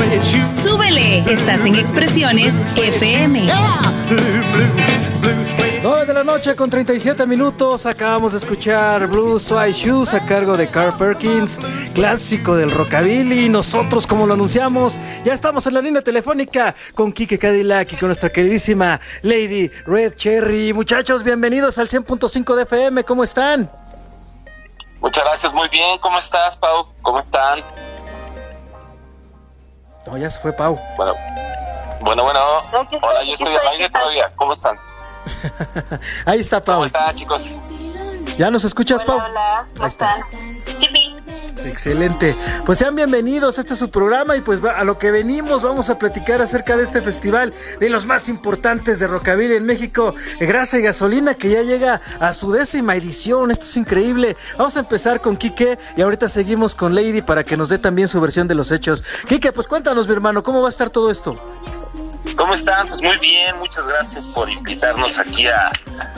Súbele, estás en Expresiones FM. 9 de la noche con 37 minutos. Acabamos de escuchar Blue Suede Shoes a cargo de Carl Perkins, clásico del rockabilly. Y nosotros, como lo anunciamos, ya estamos en la línea telefónica con Kike Cadillac y con nuestra queridísima Lady Red Cherry. Muchachos, bienvenidos al 100.5 de FM. ¿Cómo están? Muchas gracias, muy bien. ¿Cómo estás, Pau? ¿Cómo están? No, ya se fue Pau. Bueno. Hola, yo estoy al aire todavía. ¿Cómo están? Ahí está Pau. ¿Cómo están, chicos? ¿Ya nos escuchas, Pau? Hola, ¿cómo están? Sí. Excelente, pues sean bienvenidos, este es su programa y pues a lo que venimos, vamos a platicar acerca de este festival de los más importantes de rockabilly en México, Grasa y Gasolina, que ya llega a su 10ª edición. Esto es increíble. Vamos a empezar con Quique y ahorita seguimos con Lady para que nos dé también su versión de los hechos. Quique, pues cuéntanos, mi hermano, ¿cómo va a estar todo esto? ¿Cómo están? Pues muy bien, muchas gracias por invitarnos aquí a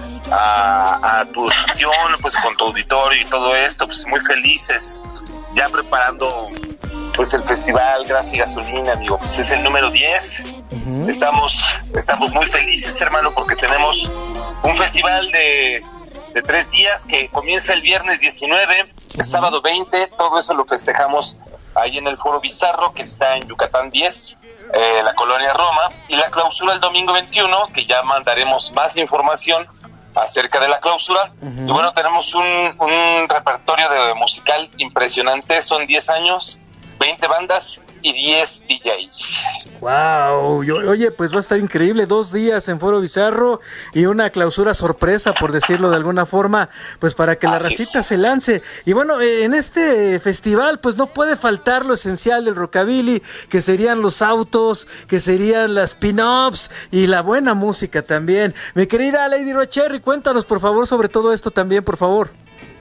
tu estación, pues con tu auditorio y todo esto, pues muy felices, ya preparando pues el festival Grasa y Gasolina, amigo, pues es el número 10. Estamos muy felices, hermano, porque tenemos un festival de 3 días que comienza el viernes 19, sábado 20, todo eso lo festejamos ahí en el Foro Bizarro, que está en Yucatán 10, la colonia Roma, y la clausura el domingo 21, que ya mandaremos más información acerca de la clausura. Y bueno, tenemos un repertorio de musical impresionante. Son 10 años, 20 bandas y 10 DJs. Wow, oye, pues va a estar increíble, 2 días en Foro Bizarro y una clausura sorpresa, por decirlo de alguna forma, pues para que la racita se lance. Y bueno, en este festival pues no puede faltar lo esencial del rockabilly, que serían los autos, que serían las pin-ups y la buena música también. Mi querida Lady Red Cherry, cuéntanos por favor sobre todo esto también, por favor.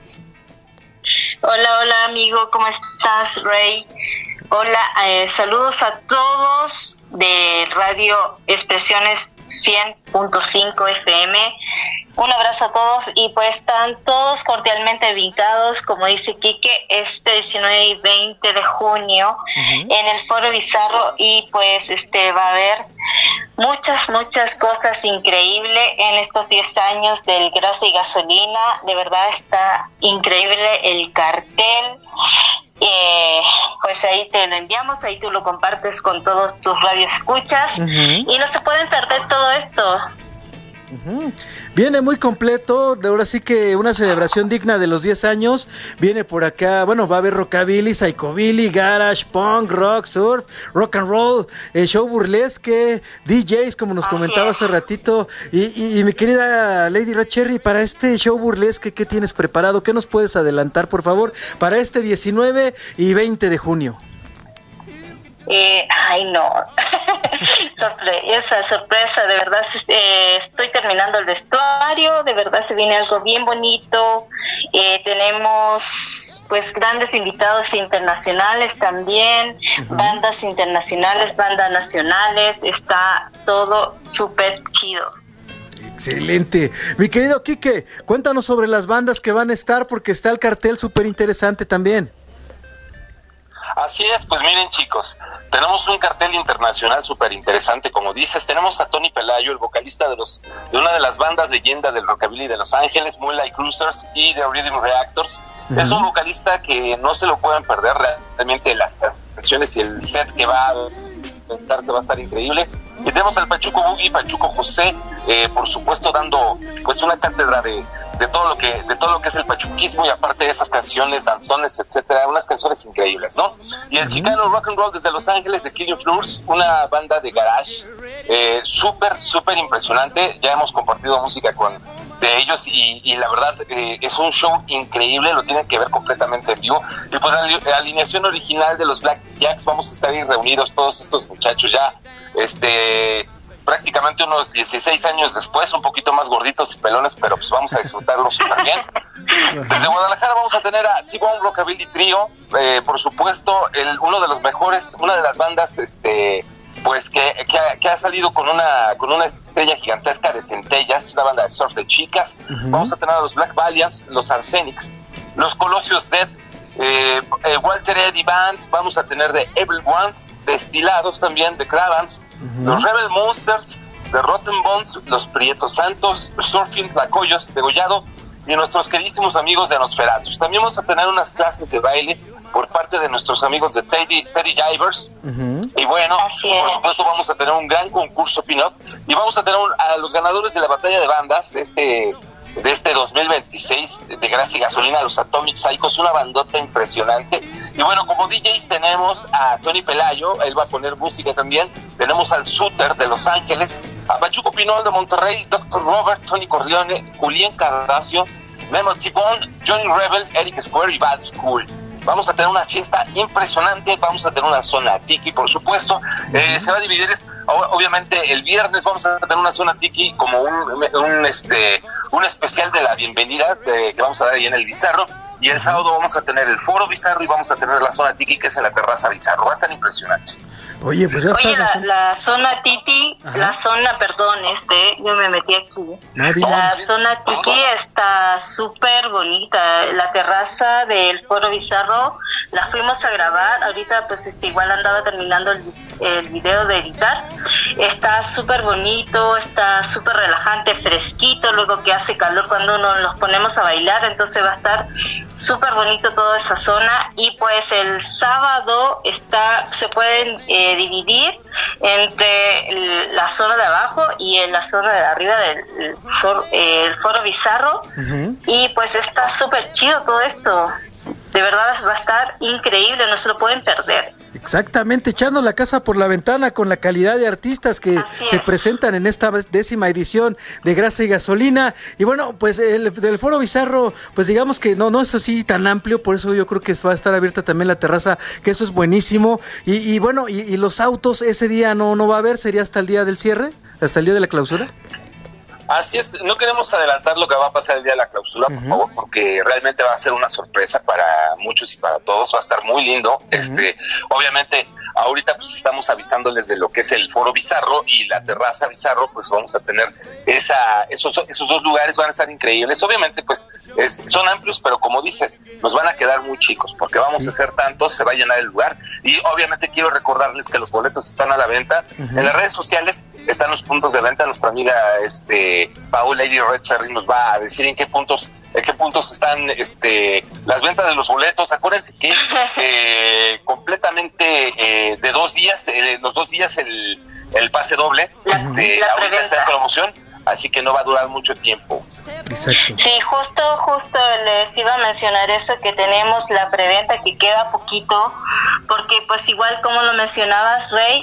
Hola amigo, ¿cómo estás, Ray? Hola, saludos a todos de Radio Expresiones 100.5 FM. Un abrazo a todos y pues están todos cordialmente invitados, como dice Quique, este 19 y 20 de junio en el Foro Bizarro, y pues va a haber muchas cosas increíbles en estos 10 años del Grasa y Gasolina. De verdad está increíble el cartel. Pues ahí te lo enviamos, ahí tú lo compartes con todos tus radioescuchas y no se pueden perder todo esto. Viene muy completo, ahora sí que una celebración digna de los 10 años. Viene por acá, bueno, va a haber rockabilly, psychobilly, garage, punk, rock, surf, rock and roll, show burlesque, DJs, como nos comentaba hace ratito. Y mi querida Lady Red Cherry, para este show burlesque, ¿qué tienes preparado? ¿Qué nos puedes adelantar, por favor, para este 19 y 20 de junio? Ay no, esa sorpresa, de verdad, estoy terminando el vestuario, de verdad se viene algo bien bonito. Tenemos pues grandes invitados internacionales también, bandas internacionales, bandas nacionales, está todo súper chido. Excelente. Mi querido Quique, cuéntanos sobre las bandas que van a estar, porque está el cartel súper interesante también. Así es, pues miren, chicos, tenemos un cartel internacional súper interesante, como dices. Tenemos a Tony Pelayo, el vocalista de una de las bandas leyenda del rockabilly de Los Ángeles, Moonlight Cruisers y The Rhythm Reactors. Es un vocalista que no se lo pueden perder, realmente las canciones y el set que va a presentarse va a estar increíble. Y tenemos al Pachuco Boogie, Pachuco José, por supuesto dando pues una cátedra de todo lo que es el pachuquismo, y aparte de esas canciones, danzones, etcétera, unas canciones increíbles, ¿no? Y el Chicano Rock and Roll desde Los Ángeles, de Killing Floors, una banda de garage súper impresionante. Ya hemos compartido música de ellos y la verdad es un show increíble, lo tienen que ver completamente en vivo. Y pues la alineación original de los Black Jacks, vamos a estar ahí reunidos todos estos muchachos ya prácticamente unos 16 años después, un poquito más gorditos y pelones, pero pues vamos a disfrutarlo súper bien. Desde Guadalajara vamos a tener a T-Bone Rockabilly Trio, por supuesto, una de las bandas pues que ha salido con una estrella gigantesca de Centellas, una banda de surf de chicas. Vamos a tener a los Black Valiants, los Arsenics, los Colossus Dead, Walter Eddy Band, vamos a tener de Evil Ones, Destilados también, de Cravans, los Rebel Monsters, de Rotten Bones, los Prietos Santos, Surfing Tlacoyos, Degollado, y nuestros queridísimos amigos de Nosferatus. También vamos a tener unas clases de baile por parte de nuestros amigos de Teddy Jivers. Y bueno, por supuesto vamos a tener un gran concurso pin-up y vamos a tener a los ganadores de la batalla de bandas de este 2026 de Grasa y Gasolina, los Atomic Psychos, una bandota impresionante. Y bueno, como DJs tenemos a Tony Pelayo, él va a poner música también. Tenemos al Suter de Los Ángeles, a Pachuco Pinol de Monterrey, Dr. Robert, Tony Corleone, Julián Cardacio, Memo Tibón, Johnny Rebel, Eric Square y Bad School. Vamos a tener una fiesta impresionante, vamos a tener una zona tiki, por supuesto. Se va a dividir, obviamente, el viernes vamos a tener una zona tiki como un especial de la bienvenida que vamos a dar ahí en el Bizarro. Y el sábado vamos a tener el Foro Bizarro y vamos a tener la zona tiki que es en la terraza Bizarro. Va a estar impresionante. Oye, pues ya está. La zona tiki, yo me metí aquí. La zona tiki está súper bonita. La terraza del Foro Bizarro la fuimos a grabar. Ahorita pues igual andaba terminando el video de editar. Está súper bonito, está súper relajante, fresquito, luego que hace calor cuando nos ponemos a bailar, entonces va a estar súper bonito toda esa zona. Y pues el sábado se pueden dividir entre la zona de abajo y en la zona de arriba del Foro Bizarro. Y pues está súper chido todo esto. De verdad va a estar increíble, no se lo pueden perder. Exactamente, echando la casa por la ventana con la calidad de artistas que se presentan en esta 10ª edición de Grasa y Gasolina. Y bueno, pues del Foro Bizarro, pues digamos que no es así tan amplio, por eso yo creo que va a estar abierta también la terraza, que eso es buenísimo. Y bueno, y los autos ese día no va a haber, sería hasta el día del cierre, hasta el día de la clausura. Así es, no queremos adelantar lo que va a pasar el día de la clausura, por favor, porque realmente va a ser una sorpresa para muchos y para todos, va a estar muy lindo. Obviamente, ahorita pues estamos avisándoles de lo que es el Foro Bizarro y la terraza Bizarro, pues vamos a tener esos dos lugares, van a estar increíbles. Obviamente, pues son amplios, pero como dices, nos van a quedar muy chicos, porque vamos a hacer tantos, se va a llenar el lugar. Y obviamente quiero recordarles que los boletos están a la venta. En las redes sociales están los puntos de venta. Nuestra amiga Paola Lady Red Cherry nos va a decir en qué puntos están las ventas de los boletos. Acuérdense que es completamente de 2 días, los 2 días el pase doble. Ahorita está en promoción, así que no va a durar mucho tiempo. Exacto. Sí, justo les iba a mencionar eso, que tenemos la preventa que queda poquito, porque pues igual como lo mencionabas, Rey,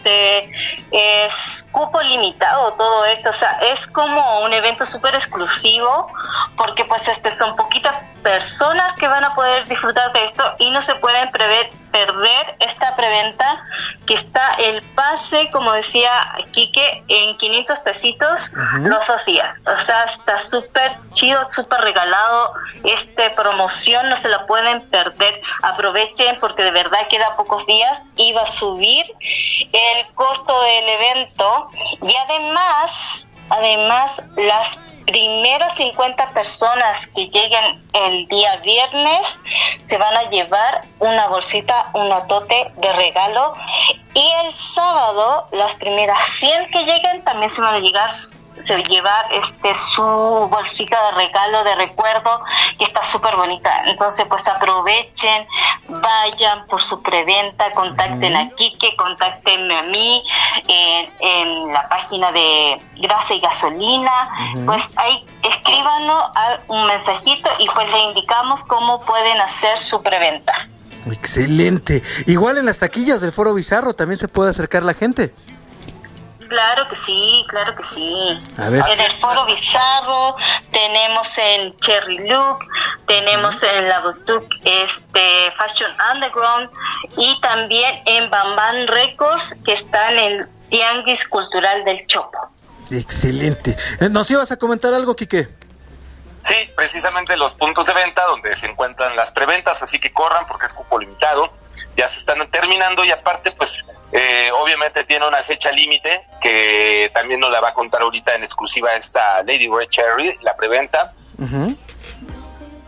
es cupo limitado todo esto, o sea, es como un evento súper exclusivo, porque pues son poquitas personas que van a poder disfrutar de esto y no se pueden perder esta preventa, que está el pase, como decía Quique, en 500 pesitos los 2 días. O sea, está súper chido, súper regalado. Promoción no se la pueden perder. Aprovechen porque de verdad queda pocos días y va a subir el costo del evento. Y además las primeras 50 personas que lleguen el día viernes se van a llevar una bolsita, un atote de regalo, y el sábado las primeras 100 que lleguen también se van a llevar su bolsita de regalo, de recuerdo, que está súper bonita. Entonces pues aprovechen, vayan por su preventa, contacten a Quique, contáctenme a mí en la página de Grasa y Gasolina. Pues ahí escríbanos un mensajito y pues le indicamos cómo pueden hacer su preventa. Excelente. Igual en las taquillas del Foro Bizarro también se puede acercar la gente. Claro que sí. A ver. En el Foro Bizarro, tenemos en Cherry Look, tenemos en la boutique Fashion Underground y también en Bambam Records, que está en el Tianguis Cultural del Chopo. Excelente. ¿Nos ibas a comentar algo, Quique? Sí, precisamente los puntos de venta donde se encuentran las preventas, así que corran porque es cupo limitado, ya se están terminando y aparte pues obviamente tiene una fecha límite que también nos la va a contar ahorita en exclusiva esta Lady Red Cherry, la preventa.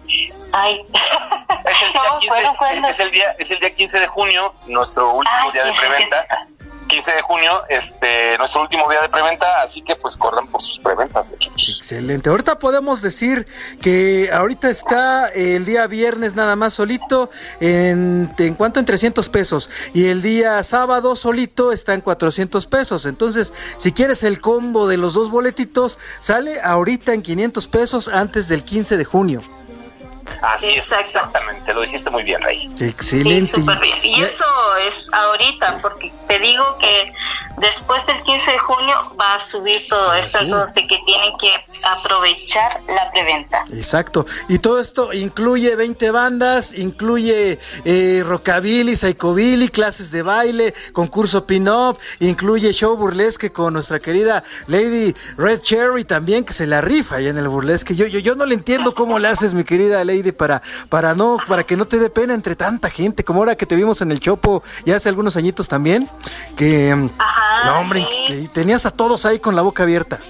Ay, es el día 15, es el día 15 de junio, nuestro último día de preventa. 15 de junio, nuestro último día de preventa, así que pues corran por sus preventas, muchachos. Excelente. Ahorita podemos decir que ahorita está el día viernes nada más solito en cuánto, en 300 pesos, y el día sábado solito está en 400 pesos. Entonces, si quieres el combo de los dos boletitos, sale ahorita en 500 pesos antes del 15 de junio. Así es, exactamente, lo dijiste muy bien, Rey. Excelente. Sí, súper bien. Y eso es ahorita, porque te digo que después del 15 de junio va a subir todo esto, entonces que tienen que aprovechar la preventa. Exacto, y todo esto incluye 20 bandas, incluye rockabilly, psychobilly, clases de baile, concurso pin-up, incluye show burlesque con nuestra querida Lady Red Cherry también, que se la rifa allá en el burlesque. Yo no le entiendo cómo le haces, mi querida Lady, para que no te dé pena entre tanta gente, como ahora que te vimos en el Chopo ya hace algunos añitos también, que no, hombre, sí. Tenías a todos ahí con la boca abierta.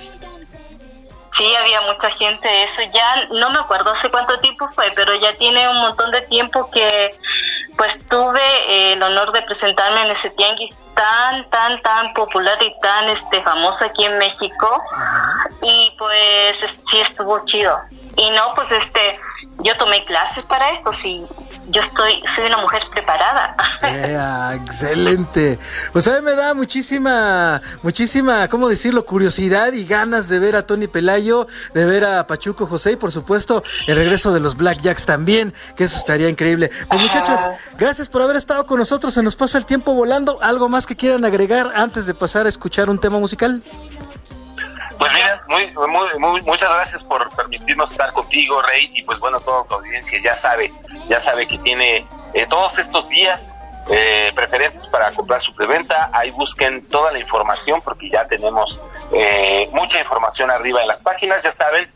Sí, había mucha gente, eso ya no me acuerdo hace cuánto tiempo fue, pero ya tiene un montón de tiempo que pues tuve el honor de presentarme en ese tianguis tan popular y tan famoso aquí en México. Y pues sí estuvo chido. Y no, pues yo tomé clases para esto, sí. Yo soy una mujer preparada. Excelente. Pues a mí me da muchísima, ¿cómo decirlo? Curiosidad y ganas de ver a Tony Pelayo, de ver a Pachuco José y por supuesto el regreso de los Blackjacks también, que eso estaría increíble. Pues muchachos, gracias por haber estado con nosotros, se nos pasa el tiempo volando. ¿Algo más que quieran agregar antes de pasar a escuchar un tema musical? Pues mira, muchas gracias por permitirnos estar contigo, Rey, y pues bueno, toda tu audiencia ya sabe que tiene todos estos días preferentes para comprar su preventa. Ahí busquen toda la información porque ya tenemos mucha información arriba en las páginas, ya saben,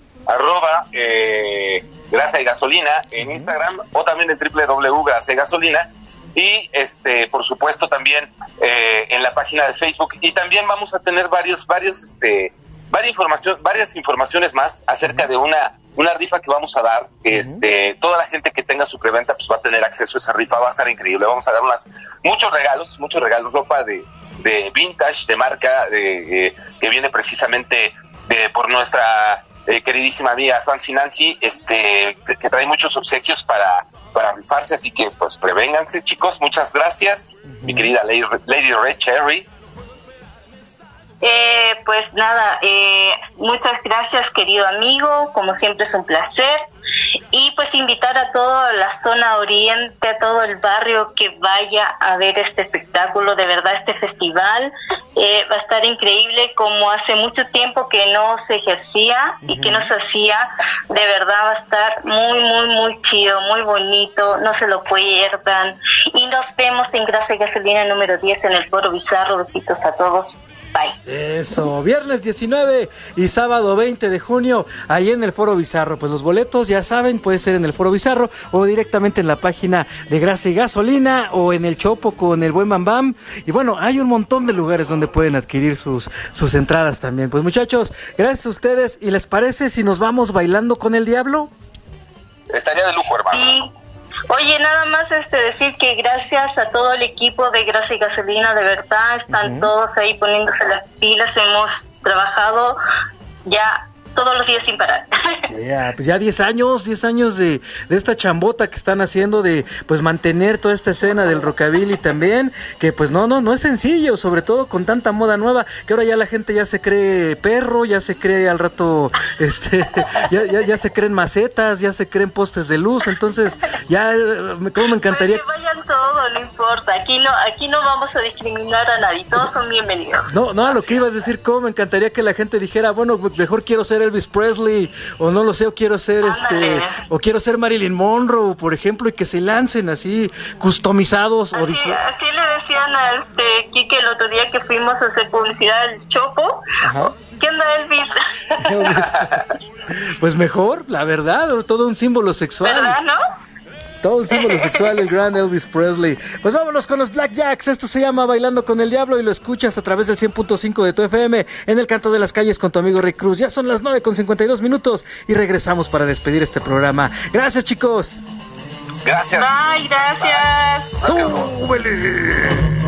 @grasa y gasolina en Instagram o también en www.grasaygasolina. Y por supuesto también en la página de Facebook, y también vamos a tener varias informaciones más acerca de una rifa que vamos a dar. Toda la gente que tenga su preventa pues va a tener acceso a esa rifa, va a estar increíble. Vamos a dar muchos regalos, ropa de vintage, de marca, que viene precisamente por nuestra queridísima amiga Fancy Nancy, que trae muchos obsequios para rifarse, así que pues prevénganse, chicos. Muchas gracias, mi querida Lady Red Cherry. Pues nada, muchas gracias, querido amigo, como siempre es un placer. Y pues invitar a toda la zona oriente, a todo el barrio que vaya a ver este espectáculo, de verdad este festival va a estar increíble, como hace mucho tiempo que no se ejercía y que no se hacía. De verdad va a estar muy chido, muy bonito, no se lo pierdan. Y nos vemos en Grasa y Gasolina número 10 en el Foro Bizarro. Besitos a todos. Bye. Eso, viernes 19 y sábado 20 de junio, ahí en el Foro Bizarro. Pues los boletos, ya saben, puede ser en el Foro Bizarro o directamente en la página de Grasa y Gasolina o en el Chopo con el Buen Bam Bam. Y bueno, hay un montón de lugares donde pueden adquirir sus entradas también. Pues muchachos, gracias a ustedes. ¿Y les parece si nos vamos bailando con el diablo? Estaría de lujo, hermano. Sí. Oye, nada más decir que gracias a todo el equipo de Grasa y Gasolina, de verdad, están todos ahí poniéndose las pilas, hemos trabajado ya todos los días sin parar. Pues ya 10 años de esta chambota que están haciendo de pues mantener toda esta escena del rockabilly también, que pues no es sencillo, sobre todo con tanta moda nueva, que ahora ya la gente ya se cree perro, ya se cree al rato, ya se creen macetas, ya se creen postes de luz, entonces ya, como me encantaría... Pues que vayan todos, no importa, aquí no vamos a discriminar a nadie, todos son bienvenidos. No, lo que iba a decir, como me encantaría que la gente dijera, bueno, mejor quiero ser Elvis Presley, o no lo sé, o quiero ser o quiero ser Marilyn Monroe, por ejemplo, y que se lancen así customizados. Así le decían a Quique el otro día que fuimos a hacer publicidad del Chopo. Ajá. ¿Qué onda, Elvis? Pues mejor, la verdad, todo un símbolo sexual. ¿Verdad, no? Todo un símbolo sexual, el gran Elvis Presley. Pues vámonos con los Blackjacks. Esto se llama Bailando con el Diablo y lo escuchas a través del 100.5 de tu FM en el Canto de las Calles con tu amigo Rick Cruz. Ya son las 9:52 y regresamos para despedir este programa. Gracias, chicos. Gracias. Bye, gracias. ¡Súbele!